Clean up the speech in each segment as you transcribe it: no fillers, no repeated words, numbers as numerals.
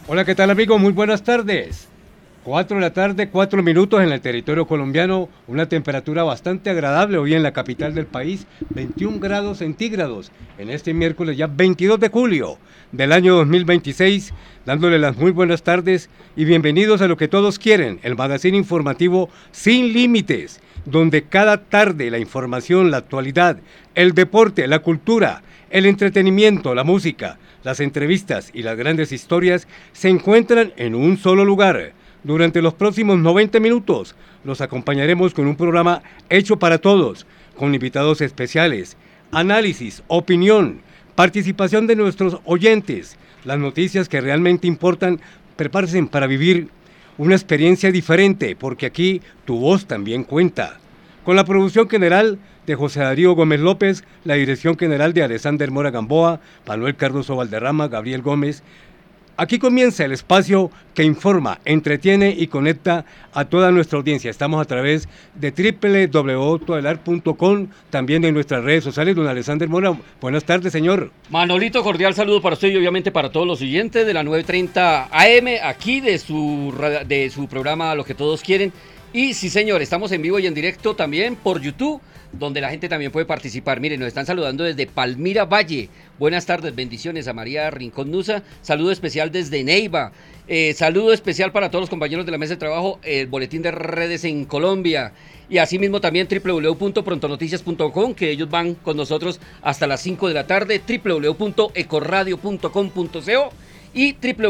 Hola, ¿qué tal amigos? Muy buenas tardes. 4 de la tarde, 4 minutos en el territorio colombiano, una temperatura bastante agradable hoy en la capital del país, 21 grados centígrados, en este miércoles ya 22 de julio del año 2026, dándole las muy buenas tardes y bienvenidos a Lo que Todos Quieren, el magazine informativo sin límites, donde cada tarde la información, la actualidad, el deporte, la cultura, el entretenimiento, la música, las entrevistas y las grandes historias se encuentran en un solo lugar. Durante los próximos 90 minutos los acompañaremos con un programa hecho para todos, con invitados especiales, análisis, opinión, participación de nuestros oyentes, las noticias que realmente importan. Prepárense para vivir una experiencia diferente, porque aquí tu voz también cuenta. Con la producción general de José Darío Gómez López, la dirección general de Alexander Mora Gamboa, Manuel Cardoso Valderrama, Gabriel Gómez. Aquí comienza el espacio que informa, entretiene y conecta a toda nuestra audiencia. Estamos a través de www.todelar.com, también en nuestras redes sociales. Don Alexander Mora, buenas tardes, señor. Manolito, cordial saludo para usted y obviamente para todos los oyentes de la 9:30 AM, aquí de su programa Lo que Todos Quieren. Y sí, señor, estamos en vivo y en directo también por YouTube, donde la gente también puede participar. Miren, nos están saludando desde Palmira Valle. Buenas tardes, bendiciones a María Rincón Nusa. Saludo especial desde Neiva. Saludo especial para todos los compañeros de la mesa de trabajo, el boletín de redes en Colombia. Y asimismo también www.prontonoticias.com, que ellos van con nosotros hasta las 5 de la tarde, www.ecoradio.com.co y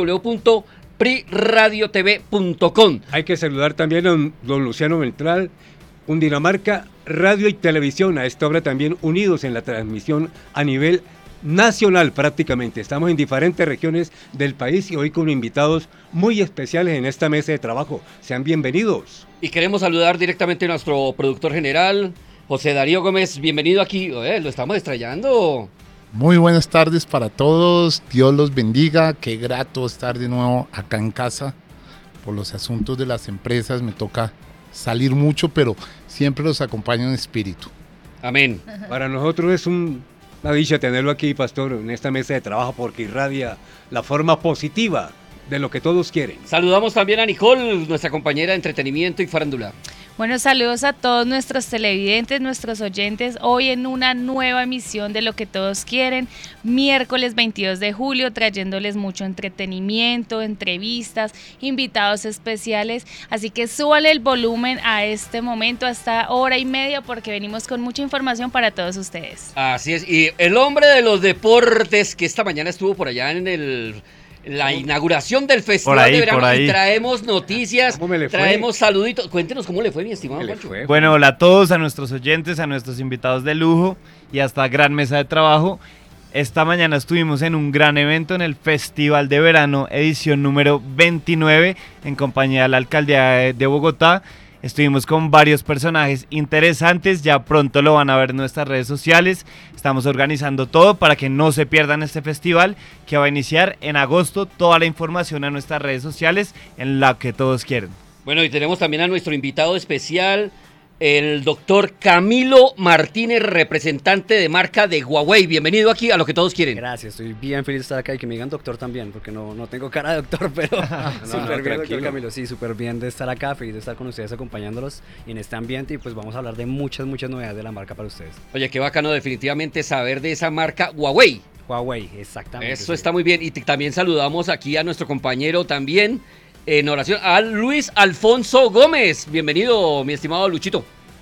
www.priradiotv.com. Hay que saludar también a don Luciano Ventral, Cundinamarca Radio y Televisión, a esta hora también unidos en la transmisión a nivel nacional prácticamente. Estamos en diferentes regiones del país y hoy con invitados muy especiales en esta mesa de trabajo. Sean bienvenidos. Y queremos saludar directamente a nuestro productor general, José Darío Gómez. Bienvenido aquí. Lo estamos estrellando. Muy buenas tardes para todos, Dios los bendiga, qué grato estar de nuevo acá en casa. Por los asuntos de las empresas me toca salir mucho, pero siempre los acompaño en espíritu. Amén. Para nosotros es una dicha tenerlo aquí, pastor, en esta mesa de trabajo, porque irradia la forma positiva de lo que todos quieren. Saludamos también a Nicole, nuestra compañera de entretenimiento y farándula. Bueno, saludos a todos nuestros televidentes, nuestros oyentes, hoy en una nueva emisión de Lo que Todos Quieren, miércoles 22 de julio, trayéndoles mucho entretenimiento, entrevistas, invitados especiales, así que súbale el volumen a este momento, hasta hora y media, porque venimos con mucha información para todos ustedes. Así es, y el hombre de los deportes, que esta mañana estuvo por allá en la inauguración del Festival de Verano, y traemos noticias, traemos saluditos. Cuéntenos cómo le fue, mi estimado Pancho. Bueno, hola a todos, a nuestros oyentes, a nuestros invitados de lujo y hasta gran mesa de trabajo. Esta mañana estuvimos en un gran evento en el Festival de Verano, edición número 29, en compañía de la Alcaldía de Bogotá. Estuvimos con varios personajes interesantes, ya pronto lo van a ver en nuestras redes sociales. Estamos organizando todo para que no se pierdan este festival que va a iniciar en agosto. Toda la información en nuestras redes sociales en La que Todos Quieren. Bueno, y tenemos también a nuestro invitado especial, el doctor Camilo Martínez, representante de marca de Huawei. Bienvenido aquí a Lo que Todos Quieren. Gracias, estoy bien feliz de estar acá y que me digan doctor también, porque no tengo cara de doctor, pero súper bien, doctor Camilo. Sí, súper bien de estar acá, feliz de estar con ustedes acompañándolos en este ambiente y pues vamos a hablar de muchas novedades de la marca para ustedes. Oye, qué bacano definitivamente saber de esa marca Huawei. Huawei, exactamente. Eso sí. Está muy bien. Y también saludamos aquí a nuestro compañero también en oración, a Luis Alfonso Gómez. Bienvenido, mi estimado Luchito.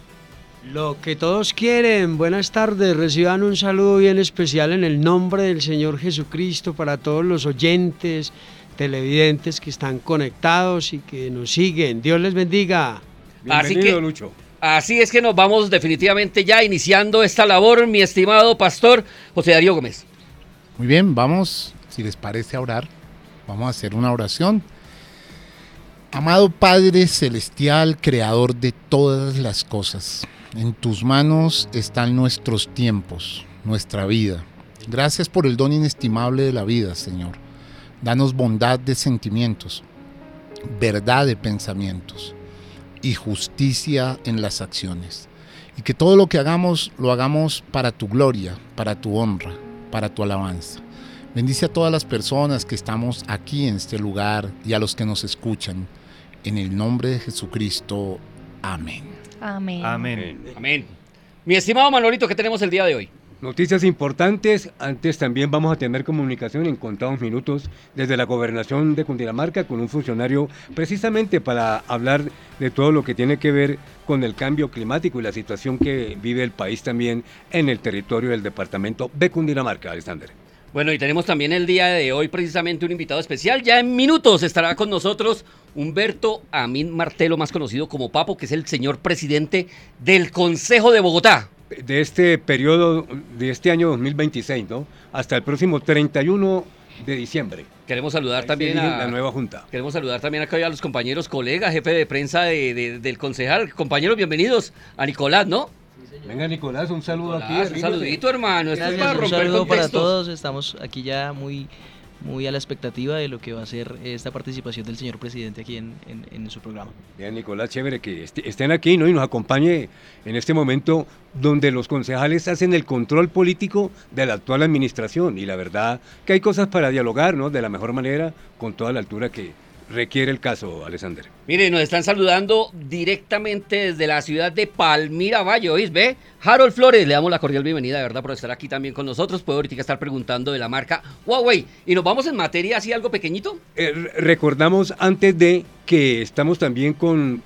Lo que todos quieren, buenas tardes, reciban un saludo bien especial en el nombre del Señor Jesucristo para todos los oyentes, televidentes que están conectados y que nos siguen. Dios les bendiga. Bienvenido, Lucho. Así es que nos vamos definitivamente ya iniciando esta labor, mi estimado pastor José Darío Gómez. Muy bien, vamos, si les parece, a orar. Vamos a hacer una oración. Amado Padre Celestial, Creador de todas las cosas, en tus manos están nuestros tiempos, nuestra vida. Gracias por el don inestimable de la vida, Señor. Danos bondad de sentimientos, verdad de pensamientos y justicia en las acciones. Y que todo lo que hagamos, lo hagamos para tu gloria, para tu honra, para tu alabanza. Bendice a todas las personas que estamos aquí en este lugar y a los que nos escuchan. En el nombre de Jesucristo. Amén. Amén. Amén. Amén. Mi estimado Manolito, ¿qué tenemos el día de hoy? Noticias importantes. Antes también vamos a tener comunicación en contados minutos desde la gobernación de Cundinamarca con un funcionario precisamente para hablar de todo lo que tiene que ver con el cambio climático y la situación que vive el país también en el territorio del departamento de Cundinamarca, Alexander. Bueno, y tenemos también el día de hoy precisamente un invitado especial. Ya en minutos estará con nosotros Humberto Amin Martelo, más conocido como Papo, que es el señor presidente del Consejo de Bogotá. De este periodo, de este año 2026, ¿no? Hasta el próximo 31 de diciembre. Queremos saludar Ahí también se elige a la nueva junta. Queremos saludar también acá a los compañeros, colegas, jefe de prensa del concejal. Compañeros, bienvenidos a Nicolás, ¿no? Venga, Nicolás, un saludo Nicolás, aquí. un arrímate. saludito, hermano. Esto es para Gracias, un romper saludo para contextos. todos. Estamos aquí ya muy a la expectativa de lo que va a ser esta participación del señor presidente aquí en su programa. Bien, Nicolás, chévere que estén aquí, ¿no? Y nos acompañe en este momento donde los concejales hacen el control político de la actual administración. Y la verdad que hay cosas para dialogar, ¿no? De la mejor manera, con toda la altura que requiere el caso, Alexander. Mire, nos están saludando directamente desde la ciudad de Palmira Valle, ¿oís? ¿Ve? Harold Flores, le damos la cordial bienvenida, de verdad, por estar aquí también con nosotros. Puedo ahorita estar preguntando de la marca Huawei. Y nos vamos en materia así algo pequeñito. Recordamos antes de que estamos también con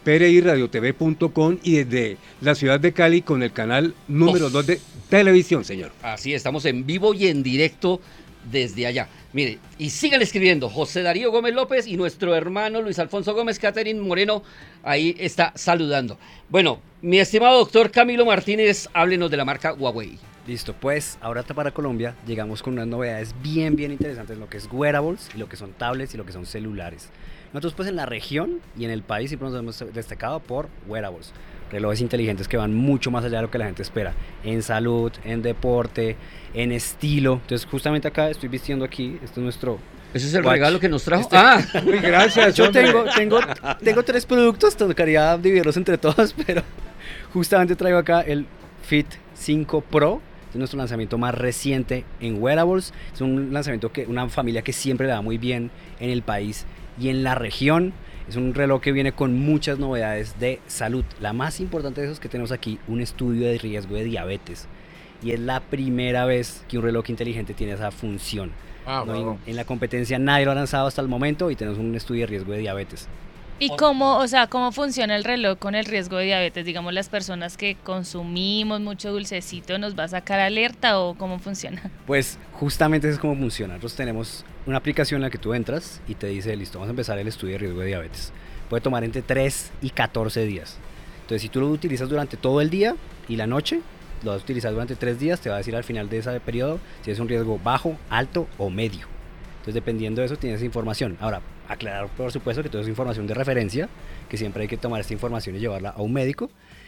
PRIRadiotv.com y desde la ciudad de Cali con el canal número 2 de televisión, señor. Así, estamos en vivo y en directo desde allá. Mire, y sigan escribiendo, José Darío Gómez López y nuestro hermano Luis Alfonso Gómez, Catherine Moreno, ahí está saludando. Bueno, mi estimado doctor Camilo Martínez, háblenos de la marca Huawei. Listo, pues ahora para Colombia llegamos con unas novedades bien interesantes en lo que es wearables y lo que son tablets y lo que son celulares. Nosotros pues en la región y en el país siempre nos hemos destacado por wearables, relojes inteligentes que van mucho más allá de lo que la gente espera, en salud, en deporte, en estilo. Entonces justamente acá estoy vistiendo aquí, este es nuestro... ¿Ese es el watch. regalo que nos trajo? Muy gracias, Yo hombre. tengo 3 productos, tocaría dividirlos entre todos, pero justamente traigo acá el Fit 5 Pro. Es nuestro lanzamiento más reciente en wearables. Es un lanzamiento que una familia que siempre le va muy bien en el país y en la región. Es un reloj que viene con muchas novedades de salud. La más importante de esos es que tenemos aquí un estudio de riesgo de diabetes. Y es la primera vez que un reloj inteligente tiene esa función. No, en la competencia nadie lo ha lanzado hasta el momento y tenemos un estudio de riesgo de diabetes. ¿Y cómo funciona el reloj con el riesgo de diabetes? Digamos, las personas que consumimos mucho dulcecito, ¿nos va a sacar alerta o cómo funciona? Pues justamente eso es cómo funciona. Nosotros tenemos una aplicación en la que tú entras y te dice, listo, vamos a empezar el estudio de riesgo de diabetes. Puede tomar entre 3 y 14 días. Entonces, si tú lo utilizas durante todo el día y la noche, lo vas a utilizar durante 3 días, te va a decir al final de ese periodo si es un riesgo bajo, alto o medio. Entonces, dependiendo de eso, tienes esa información. Ahora, aclarar, por supuesto, que todo es información de referencia, que siempre hay que tomar esta información y llevarla a un médico,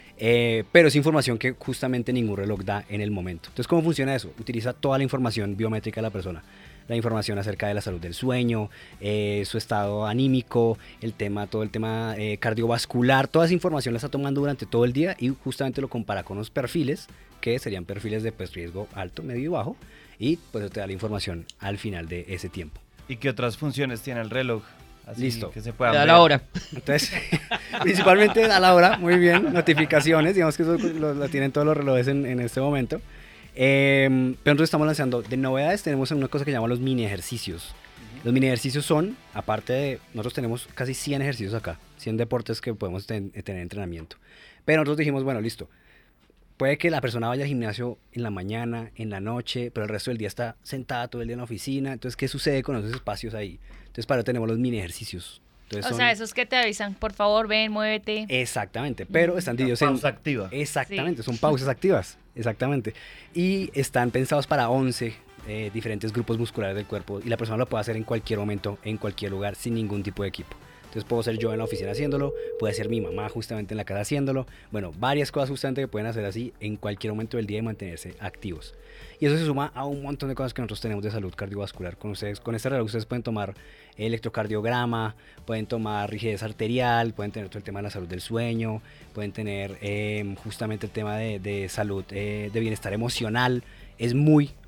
pero es información que justamente ningún reloj da en el momento. Entonces, ¿cómo funciona eso? Utiliza toda la información biométrica de la persona, la información acerca de la salud del sueño, su estado anímico, todo el tema cardiovascular, toda esa información la está tomando durante todo el día y justamente lo compara con los perfiles, que serían perfiles de pues, riesgo alto, medio y bajo, y pues te da la información al final de ese tiempo. ¿Y qué otras funciones tiene el reloj? Así Listo. que se puedan Da ver. la hora. Entonces, principalmente a la hora, muy bien, notificaciones, digamos que eso lo tienen todos los relojes en este momento. Pero nosotros estamos lanzando de novedades, tenemos una cosa que llamamos los mini ejercicios. Los mini ejercicios son, aparte de, nosotros tenemos casi 100 ejercicios acá, 100 deportes que podemos tener entrenamiento. Pero nosotros dijimos, bueno, listo, puede que la persona vaya al gimnasio en la mañana, en la noche, pero el resto del día está sentada todo el día en la oficina. Entonces, ¿qué sucede con esos espacios ahí? Entonces, para eso tenemos los mini ejercicios. Entonces, O sea, esos que te avisan, por favor, ven, muévete. Exactamente, pero están divididos en... Pausa activa. Exactamente, Sí. son pausas activas, exactamente. Y están pensados para 11 diferentes grupos musculares del cuerpo y la persona lo puede hacer en cualquier momento, en cualquier lugar, sin ningún tipo de equipo. Entonces puedo ser yo en la oficina haciéndolo, puede ser mi mamá justamente en la casa haciéndolo. Bueno, varias cosas justamente que pueden hacer así en cualquier momento del día y mantenerse activos. Y eso se suma a un montón de cosas que nosotros tenemos de salud cardiovascular con ustedes. Con este reloj ustedes pueden tomar electrocardiograma, pueden tomar rigidez arterial, pueden tener todo el tema de la salud del sueño, pueden tener justamente el tema de salud, de bienestar emocional. Es muy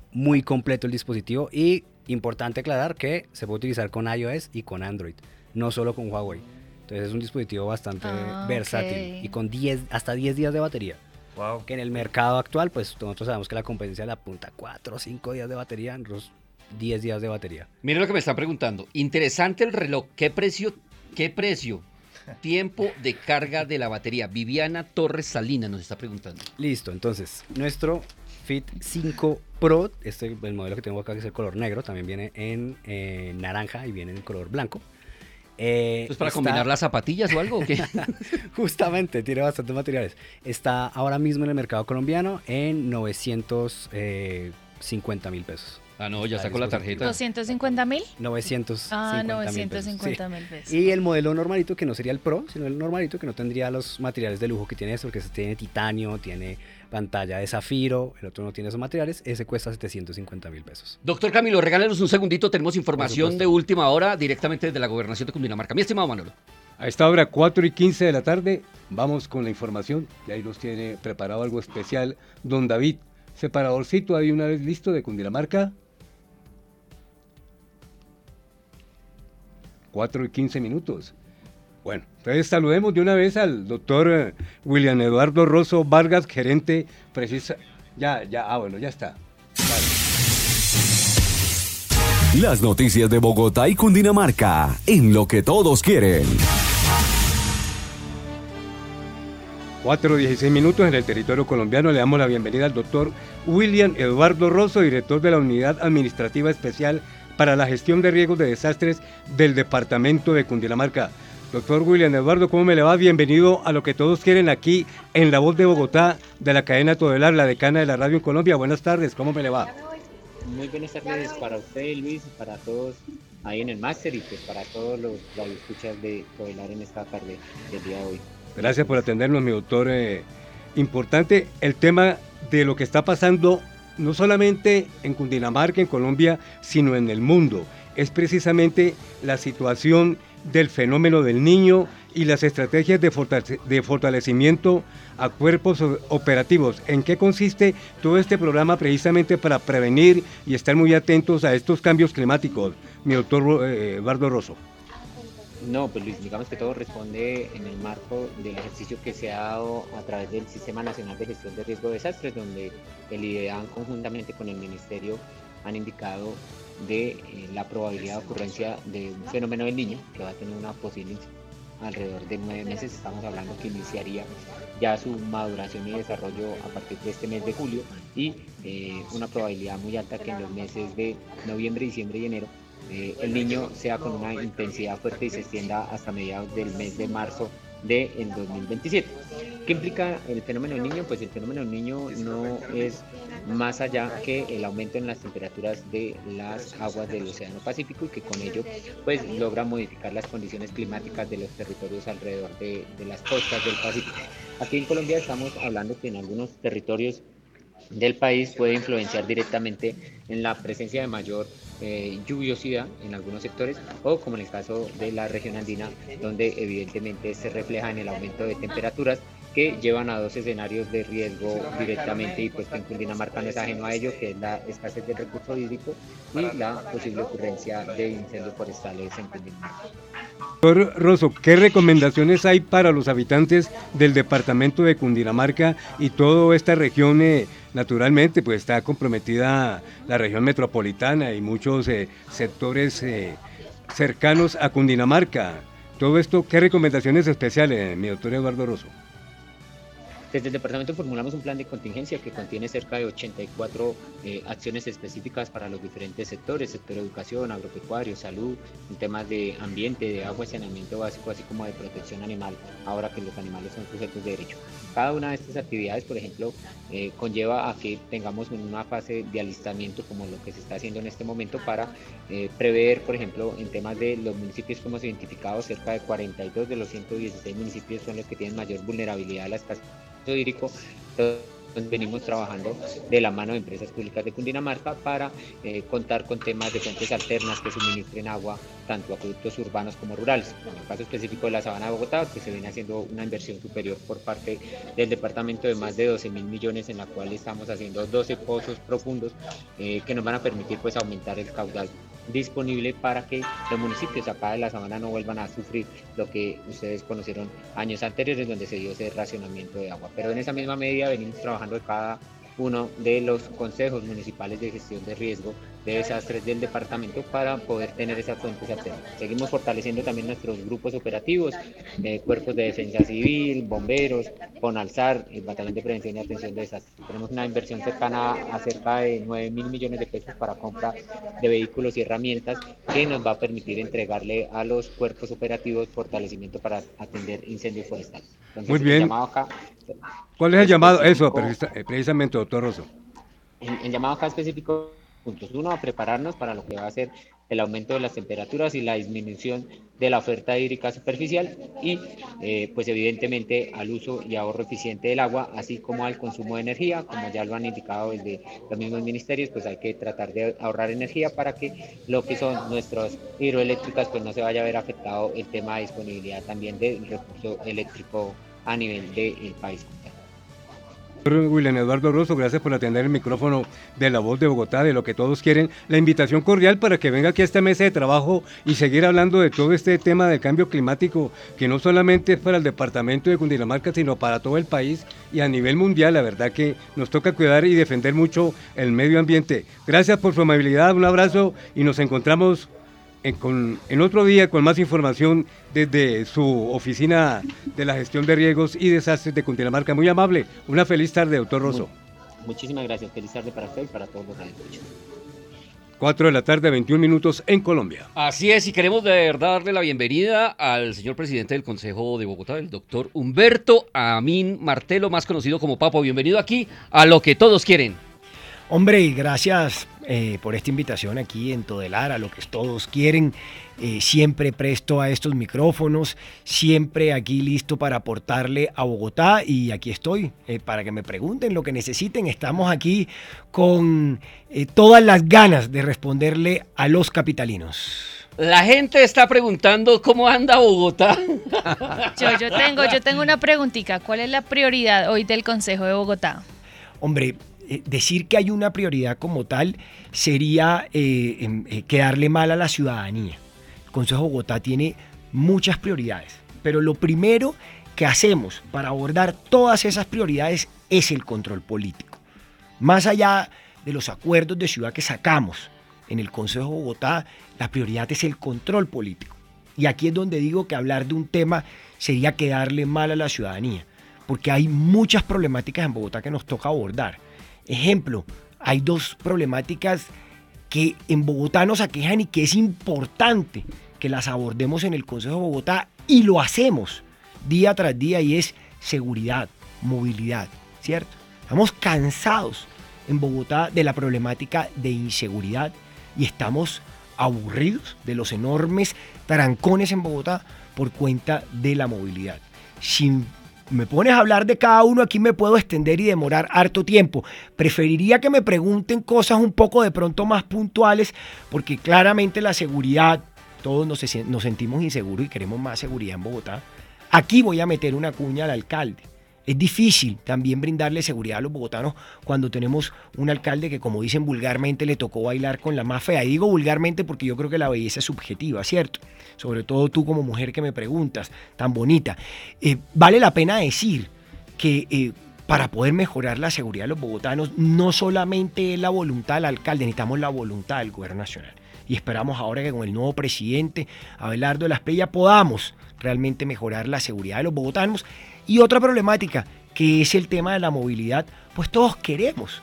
muy completo el dispositivo y importante aclarar que se puede utilizar con iOS y con Android, no solo con Huawei. Entonces es un dispositivo bastante versátil y con hasta 10 días de batería. Wow. Que en el mercado actual, pues nosotros sabemos que la competencia le apunta 4 o 5 días de batería, nosotros 10 días de batería. Miren lo que me están preguntando. Interesante el reloj. ¿Qué precio? Tiempo de carga de la batería. Viviana Torres Salinas nos está preguntando. Listo, entonces, nuestro Fit 5 Pro, el modelo que tengo acá, que es el color negro, también viene en naranja y viene en color blanco. ¿Es para combinar las zapatillas o algo o qué? Justamente, tiene bastantes materiales. Está ahora mismo en el mercado colombiano en 950.000 pesos. Ah, no, ya sacó la tarjeta. ¿250.000? 950.000 pesos. Y el modelo normalito, que no sería el Pro, sino el normalito, que no tendría los materiales de lujo que tiene esto, porque este tiene titanio, tiene pantalla de zafiro, el otro no tiene esos materiales, ese cuesta 750.000 pesos. Doctor Camilo, regálenos un segundito, tenemos información de última hora directamente desde la Gobernación de Cundinamarca. Mi estimado Manolo. A esta hora, 4:15 de la tarde, vamos con la información. Y ahí nos tiene preparado algo especial don David. Separadorcito ahí una vez listo de Cundinamarca. 4:15. Bueno, entonces saludemos de una vez al doctor William Eduardo Rosso Vargas, gerente precisa. Ya está. Vale. Las noticias de Bogotá y Cundinamarca, en lo que todos quieren. 4:16 en el territorio colombiano. Le damos la bienvenida al doctor William Eduardo Rosso, director de la Unidad Administrativa Especial para la Gestión de Riesgos de Desastres del Departamento de Cundinamarca. Doctor William Eduardo, ¿cómo me le va? Bienvenido a lo que todos quieren aquí en La Voz de Bogotá, de la cadena Todelar, la decana de la radio en Colombia. Buenas tardes, ¿cómo me le va? Muy buenas tardes para usted, Luis, para todos ahí en el máster y pues para todos los radioescuchas de Todelar en esta tarde del día de hoy. Gracias por atendernos, mi doctor. Importante el tema de lo que está pasando no solamente en Cundinamarca, en Colombia, sino en el mundo. Es precisamente la situación del fenómeno del niño y las estrategias de fortalecimiento a cuerpos operativos. ¿En qué consiste todo este programa precisamente para prevenir y estar muy atentos a estos cambios climáticos, mi doctor Eduardo Rosso? No, pues Luis, digamos que todo responde en el marco del ejercicio que se ha dado a través del Sistema Nacional de Gestión de Riesgo de Desastres, donde el IDEAN conjuntamente con el Ministerio han indicado de la probabilidad de ocurrencia de un fenómeno del niño, que va a tener una posible alrededor de 9 meses. Estamos hablando que iniciaría ya su maduración y desarrollo a partir de este mes de julio y una probabilidad muy alta que en los meses de noviembre, diciembre y enero el niño sea con una intensidad fuerte y se extienda hasta mediados del mes de marzo del 2027. ¿Qué implica el fenómeno del niño? Pues el fenómeno del niño no es más allá que el aumento en las temperaturas de las aguas del Océano Pacífico y que con ello pues logra modificar las condiciones climáticas de los territorios alrededor de las costas del Pacífico. Aquí en Colombia estamos hablando que en algunos territorios del país puede influenciar directamente en la presencia de mayor lluviosidad en algunos sectores, o como en el caso de la región andina, donde evidentemente se refleja en el aumento de temperaturas que llevan a dos escenarios de riesgo directamente, y pues que en Cundinamarca no es ajeno a ello, que es la escasez del recurso hídrico y la posible ocurrencia de incendios forestales en Cundinamarca. Doctor Rosso, ¿qué recomendaciones hay para los habitantes del departamento de Cundinamarca y toda esta región? Naturalmente, pues está comprometida la región metropolitana y muchos sectores cercanos a Cundinamarca. Todo esto, ¿qué recomendaciones especiales, mi doctor Eduardo Rosso? Desde el departamento formulamos un plan de contingencia que contiene cerca de 84 acciones específicas para los diferentes sectores: sector educación, agropecuario, salud, en temas de ambiente, de agua y saneamiento básico, así como de protección animal, ahora que los animales son sujetos de derecho. Cada una de estas actividades, por ejemplo, conlleva a que tengamos una fase de alistamiento, como lo que se está haciendo en este momento, para prever, por ejemplo, en temas de los municipios que hemos identificado, cerca de 42 de los 116 municipios son los que tienen mayor vulnerabilidad a la escasez hídrico. Todo venimos trabajando de la mano de Empresas Públicas de Cundinamarca para contar con temas de fuentes alternas que suministren agua tanto a acueductos urbanos como rurales. En el caso específico de la Sabana de Bogotá, que se viene haciendo una inversión superior por parte del departamento de más de 12.000 millones, en la cual estamos haciendo 12 pozos profundos que nos van a permitir pues aumentar el caudal disponible para que los municipios acá de la Sabana no vuelvan a sufrir lo que ustedes conocieron años anteriores, donde se dio ese racionamiento de agua. Pero en esa misma medida venimos trabajando de cada uno de los consejos municipales de gestión de riesgo de desastres del departamento para poder tener esas fuentes alternas. Seguimos fortaleciendo también nuestros grupos operativos, cuerpos de defensa civil, bomberos, CONALSAR, el Batallón de Prevención y Atención de Desastres. Tenemos una inversión cercana a cerca de 9.000 millones de pesos para compra de vehículos y herramientas que nos va a permitir entregarle a los cuerpos operativos fortalecimiento para atender incendios forestales. Entonces, muy bien. Acá, ¿cuál es el llamado? Eso, precisamente, doctor Rosso. El llamado acá específico, puntos. Uno, a prepararnos para lo que va a ser el aumento de las temperaturas y la disminución de la oferta hídrica superficial y pues evidentemente al uso y ahorro eficiente del agua, así como al consumo de energía, como ya lo han indicado desde los mismos ministerios, pues hay que tratar de ahorrar energía para que lo que son nuestras hidroeléctricas pues no se vaya a ver afectado el tema de disponibilidad también del recurso eléctrico a nivel del país. William Eduardo Rosso, gracias por atender el micrófono de La Voz de Bogotá, de lo que todos quieren. La invitación cordial para que venga aquí a esta mesa de trabajo y seguir hablando de todo este tema del cambio climático, que no solamente es para el departamento de Cundinamarca, sino para todo el país y a nivel mundial. La verdad que nos toca cuidar y defender mucho el medio ambiente. Gracias por su amabilidad, un abrazo y nos encontramos en otro día con más información desde su oficina de la gestión de riesgos y desastres de Cundinamarca. Muy amable, una feliz tarde, doctor Rosso. Muchísimas gracias, feliz tarde para usted y para todos los radioescuchas. 4 de la tarde, 21 minutos en Colombia. Así es, y queremos de verdad darle la bienvenida al señor presidente del Consejo de Bogotá, el doctor Humberto Amin Martelo, más conocido como Papo. Bienvenido aquí a Lo que Todos Quieren. Hombre, gracias por esta invitación aquí en Todelar, a Lo que Todos Quieren. Siempre presto a estos micrófonos, siempre aquí listo para aportarle a Bogotá y aquí estoy para que me pregunten lo que necesiten. Estamos aquí con todas las ganas de responderle a los capitalinos. La gente está preguntando cómo anda Bogotá. Yo tengo una preguntita. ¿Cuál es la prioridad hoy del Consejo de Bogotá? Hombre, decir que hay una prioridad como tal sería quedarle mal a la ciudadanía. El Consejo de Bogotá tiene muchas prioridades, pero lo primero que hacemos para abordar todas esas prioridades es el control político. Más allá de los acuerdos de ciudad que sacamos en el Consejo de Bogotá, la prioridad es el control político. Y aquí es donde digo que hablar de un tema sería quedarle mal a la ciudadanía, porque hay muchas problemáticas en Bogotá que nos toca abordar. Ejemplo, hay dos problemáticas que en Bogotá nos aquejan y que es importante que las abordemos en el Consejo de Bogotá y lo hacemos día tras día y es seguridad, movilidad, ¿cierto? Estamos cansados en Bogotá de la problemática de inseguridad y estamos aburridos de los enormes trancones en Bogotá por cuenta de la movilidad. Si me pones a hablar de cada uno, aquí me puedo extender y demorar harto tiempo. Preferiría que me pregunten cosas un poco de pronto más puntuales, porque claramente la seguridad, todos nos sentimos inseguros y queremos más seguridad en Bogotá. Aquí voy a meter una cuña al alcalde. Es difícil también brindarle seguridad a los bogotanos cuando tenemos un alcalde que, como dicen vulgarmente, le tocó bailar con la más fea. Y digo vulgarmente porque yo creo que la belleza es subjetiva, ¿cierto? Sobre todo tú como mujer que me preguntas, tan bonita. Vale la pena decir que para poder mejorar la seguridad de los bogotanos, no solamente es la voluntad del alcalde, necesitamos la voluntad del gobierno nacional. Y esperamos ahora que con el nuevo presidente, Abelardo de la Espriella, podamos realmente mejorar la seguridad de los bogotanos. Y otra problemática, que es el tema de la movilidad, pues todos queremos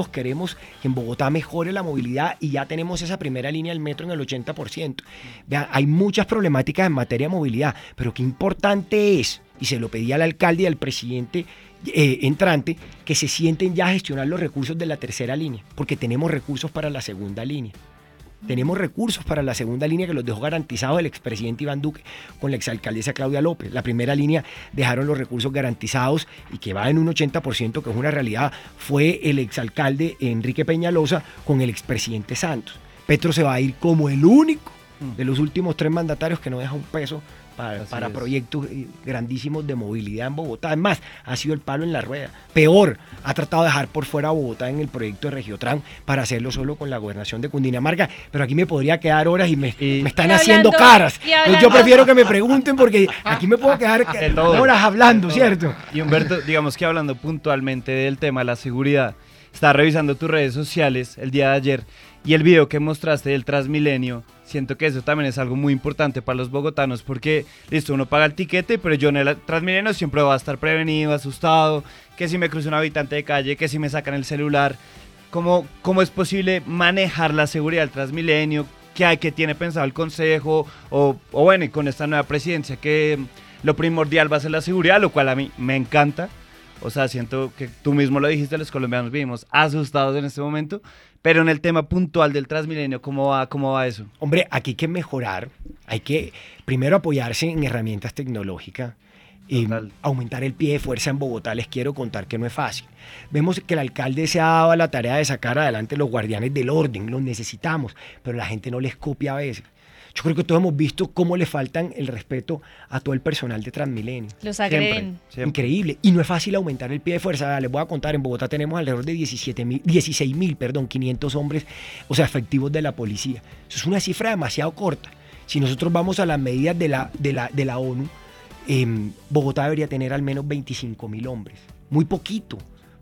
que en Bogotá mejore la movilidad y ya tenemos esa primera línea del metro en el 80%. Vean, hay muchas problemáticas en materia de movilidad, pero qué importante es, y se lo pedí al alcalde y al presidente entrante, que se sienten ya a gestionar los recursos de la tercera línea, porque tenemos recursos para la segunda línea. Tenemos recursos para la segunda línea que los dejó garantizados el expresidente Iván Duque con la exalcaldesa Claudia López. La primera línea dejaron los recursos garantizados y que va en un 80%, que es una realidad, fue el exalcalde Enrique Peñalosa con el expresidente Santos. Petro se va a ir como el único de los últimos 3 mandatarios que no deja un peso para proyectos grandísimos de movilidad en Bogotá. Además, ha sido el palo en la rueda. Peor, ha tratado de dejar por fuera a Bogotá en el proyecto de Regiotran para hacerlo solo con la gobernación de Cundinamarca. Pero aquí me podría quedar horas y me están haciendo caras. Entonces yo prefiero que me pregunten porque aquí me puedo quedar horas hablando, ¿cierto? Y Humberto, digamos que hablando puntualmente del tema de la seguridad, estaba revisando tus redes sociales el día de ayer y el video que mostraste del Transmilenio. Siento que eso también es algo muy importante para los bogotanos porque, listo, uno paga el tiquete, pero yo en el Transmilenio siempre voy a estar prevenido, asustado, que si me cruza un habitante de calle, que si me sacan el celular. ¿Cómo es posible manejar la seguridad del Transmilenio? ¿Qué tiene pensado el Consejo? O bueno, y con esta nueva presidencia que lo primordial va a ser la seguridad, lo cual a mí me encanta. O sea, siento que tú mismo lo dijiste, los colombianos vivimos asustados en este momento. Pero en el tema puntual del Transmilenio, ¿cómo va eso? Hombre, aquí hay que mejorar, hay que primero apoyarse en herramientas tecnológicas, aumentar el pie de fuerza en Bogotá. Les quiero contar que no es fácil. Vemos que el alcalde se ha dado a la tarea de sacar adelante los guardianes del orden, los necesitamos, pero la gente no les copia a veces. Yo creo que todos hemos visto cómo le faltan el respeto a todo el personal de Transmilenio. Los agreden. Siempre. Increíble. Y no es fácil aumentar el pie de fuerza. Les voy a contar, en Bogotá tenemos alrededor de 16.500 hombres, o sea, efectivos de la policía. Eso es una cifra demasiado corta. Si nosotros vamos a las medidas de la ONU, Bogotá debería tener al menos 25.000 hombres. Muy poquito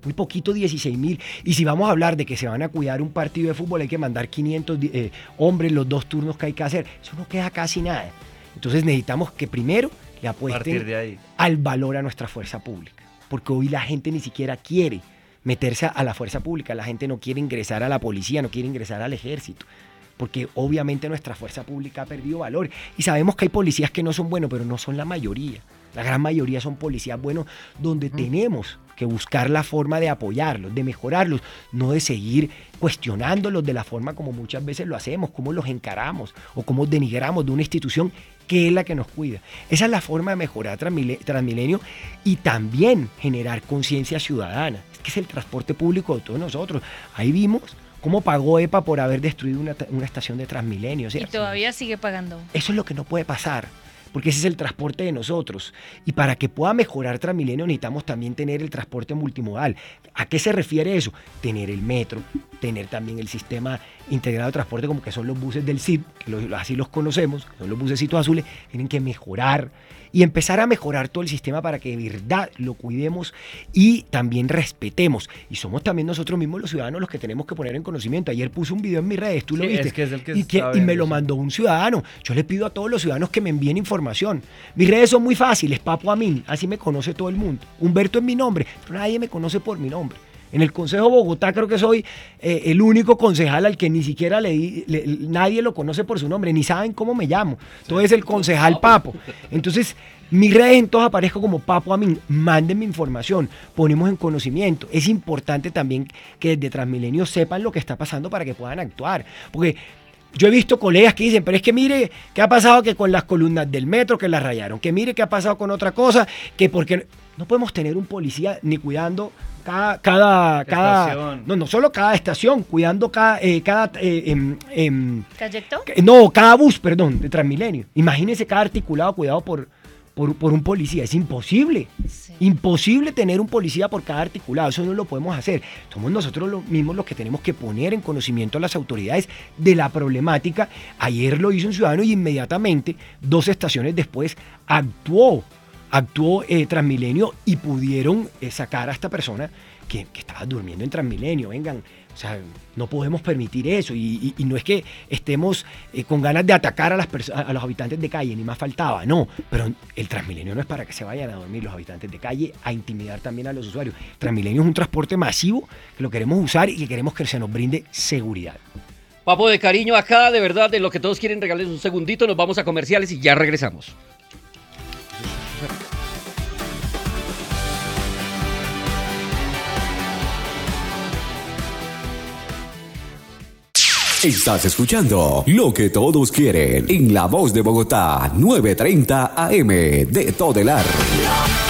16.000. Y si vamos a hablar de que se van a cuidar un partido de fútbol, hay que mandar 500 hombres los 2 turnos que hay que hacer. Eso no queda casi nada. Entonces necesitamos que primero le apuesten al valor a nuestra fuerza pública. Porque hoy la gente ni siquiera quiere meterse a la fuerza pública. La gente no quiere ingresar a la policía, no quiere ingresar al ejército. Porque obviamente nuestra fuerza pública ha perdido valor. Y sabemos que hay policías que no son buenos, pero no son la mayoría. La gran mayoría son policías buenos donde tenemos que buscar la forma de apoyarlos, de mejorarlos, no de seguir cuestionándolos de la forma como muchas veces lo hacemos, cómo los encaramos o cómo denigramos de una institución que es la que nos cuida. Esa es la forma de mejorar Transmilenio y también generar conciencia ciudadana. Es que es el transporte público de todos nosotros. Ahí vimos cómo pagó EPA por haber destruido una estación de Transmilenio, ¿cierto? Y todavía sigue pagando. Eso es lo que no puede pasar, porque ese es el transporte de nosotros. Y para que pueda mejorar Transmilenio necesitamos también tener el transporte multimodal. ¿A qué se refiere eso? Tener el metro, tener también el sistema integrado de transporte como que son los buses del CID, que así los conocemos, son los bucecitos azules, tienen que mejorar y empezar a mejorar todo el sistema para que de verdad lo cuidemos y también respetemos. Y somos también nosotros mismos los ciudadanos los que tenemos que poner en conocimiento. Ayer puse un video en mis redes, tú lo viste, es que es el que y me lo mandó un ciudadano. Yo le pido a todos los ciudadanos que me envíen información. Mis redes son muy fáciles, Papo Amin, así me conoce todo el mundo. Humberto es mi nombre, pero nadie me conoce por mi nombre. En el Consejo Bogotá creo que soy el único concejal al que ni siquiera nadie lo conoce por su nombre, ni saben cómo me llamo. Entonces el concejal Papo. Entonces mis redes entonces aparezco como Papo Amin. Mándenme información, ponemos en conocimiento. Es importante también que desde Transmilenio sepan lo que está pasando para que puedan actuar. Porque yo he visto colegas que dicen, pero es que mire qué ha pasado que con las columnas del metro que las rayaron, que mire qué ha pasado con otra cosa, que porque no podemos tener un policía ni cuidando cada no solo cada estación, cuidando cada bus, perdón, de Transmilenio. Imagínense cada articulado cuidado por un policía. Es imposible. Sí. Imposible tener un policía por cada articulado. Eso no lo podemos hacer. Somos nosotros mismos los que tenemos que poner en conocimiento a las autoridades de la problemática. Ayer lo hizo un ciudadano y inmediatamente, 2 estaciones después, actuó Transmilenio y pudieron sacar a esta persona que estaba durmiendo en Transmilenio. Vengan, o sea, no podemos permitir eso y no es que estemos con ganas de atacar a los habitantes de calle, ni más faltaba, no, pero el Transmilenio no es para que se vayan a dormir los habitantes de calle, a intimidar también a los usuarios. Transmilenio es un transporte masivo que lo queremos usar y que queremos que se nos brinde seguridad. Papo de cariño acá, de verdad, de lo que todos quieren, regalarles un segundito, nos vamos a comerciales y ya regresamos. Estás escuchando Lo que todos quieren en La Voz de Bogotá, 9:30 AM de Todelar.